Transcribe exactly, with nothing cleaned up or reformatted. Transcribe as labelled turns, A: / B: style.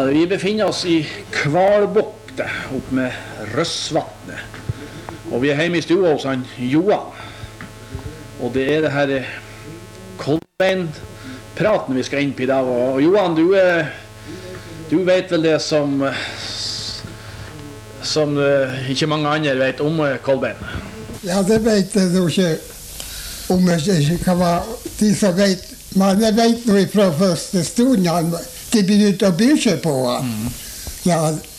A: Vi befinner oss i Kvalbukta opp med Røsvatnet. Og vi er hjemme i stua hos han Johan. Og det er det her Kolbein-praten vi skal inn på i dag. Og Johan, du, du vet vel det som, som ikke mange andre vet om Kolbein?
B: Ja, det vet jeg jo ikke om jeg kan være de som vet. Men jeg vet noe fra første stund han de begynte å bygge på han. Mm. Ja,